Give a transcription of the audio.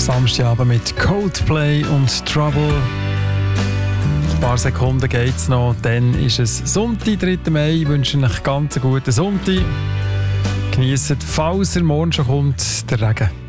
Samstagabend mit Coldplay und Trouble. Ein paar Sekunden geht es noch, dann ist es Sonntag, 3. Mai. Ich wünsche euch ganz einen guten Sonntag. Genießt, falls er morgen schon kommt, der Regen.